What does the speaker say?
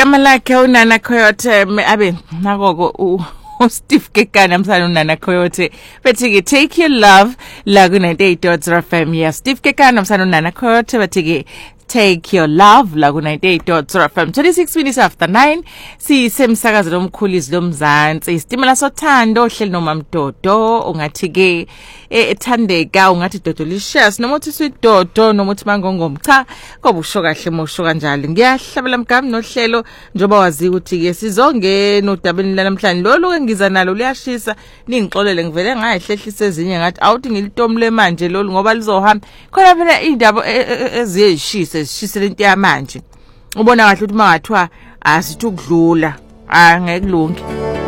igama lakhe uNana Coyote abe nakoko Steve Kekana msana uNana Coyote bethi ke Take Your Love la ku 98.0 FM. Yeah, Steve Kekana msana uNana Coyote bethi ke Take Your Love la ku 98.0 FM. 26 minutes after 9 sisemsakazo lomkhulu izilomzansi isitimela sothando ohleli nomamdodo ungathi ke ethandeka ungathi dodolicious noma uthi sidodo noma uthi mangongoma cha koba usho kahle mosho kanjalo ngiyahlabela mgami nohlelo njoba wazi ukuthi ke sizonge nodabeni lanamhlanje lolu engiza nalo liyashisa ningixolele ngivele ngayihlehlisa ezinye ngathi awuthi ngilitomle manje lolu ngoba lizohamba khona phela indaba eziyishisa sishisele into yamanje ubona kahle ukuthi mangathwa asithi ukudlula angeke kulunge.